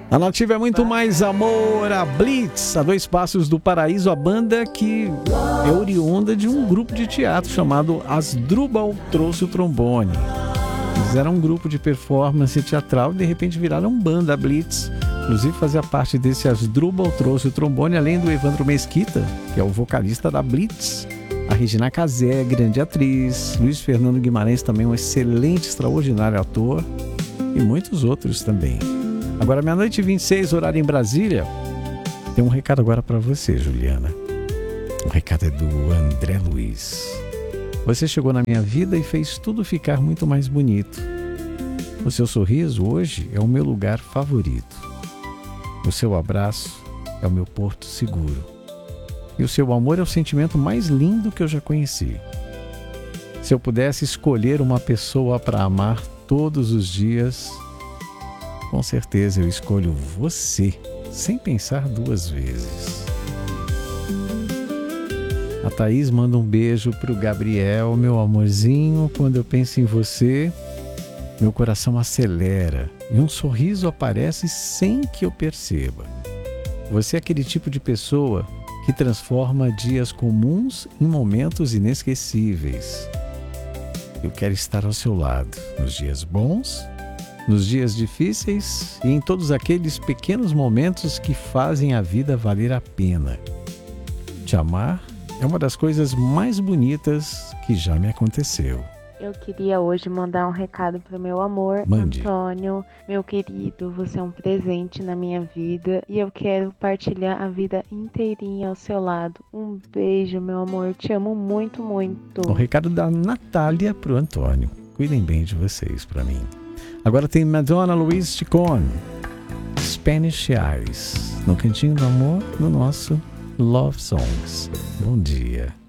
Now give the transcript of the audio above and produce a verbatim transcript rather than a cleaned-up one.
A Nativa é muito mais amor, a Blitz, a dois passos do paraíso, a banda que é oriunda de um grupo de teatro chamado Asdrubal trouxe o trombone. Eles eram um grupo de performance teatral e de repente viraram banda, a Blitz. Inclusive fazia parte desse Asdrubal trouxe o trombone, além do Evandro Mesquita, que é o vocalista da Blitz, a Regina Casé, grande atriz, Luiz Fernando Guimarães, também um excelente, extraordinário ator, e muitos outros também. Agora, meia-noite e vinte e seis, horário em Brasília. Tem um recado agora para você, Juliana. O recado é do André Luiz. Você chegou na minha vida e fez tudo ficar muito mais bonito. O seu sorriso hoje é o meu lugar favorito. O seu abraço é o meu porto seguro. E o seu amor é o sentimento mais lindo que eu já conheci. Se eu pudesse escolher uma pessoa para amar todos os dias, com certeza eu escolho você, sem pensar duas vezes. A Thaís manda um beijo pro Gabriel, meu amorzinho. Quando eu penso em você, meu coração acelera e um sorriso aparece sem que eu perceba. Você é aquele tipo de pessoa que transforma dias comuns em momentos inesquecíveis. Eu quero estar ao seu lado nos dias bons, nos dias difíceis e em todos aqueles pequenos momentos que fazem a vida valer a pena. Te amar é uma das coisas mais bonitas que já me aconteceu. Eu queria hoje mandar um recado pro meu amor, Mande. Antônio, meu querido, você é um presente na minha vida e eu quero partilhar a vida inteirinha ao seu lado. Um beijo, meu amor, te amo muito, muito. O recado da Natália pro Antônio. Cuidem bem de vocês para mim. Agora tem Madonna Luiz Chicon, Spanish Eyes, no Cantinho do Amor, no nosso Love Songs. Bom dia.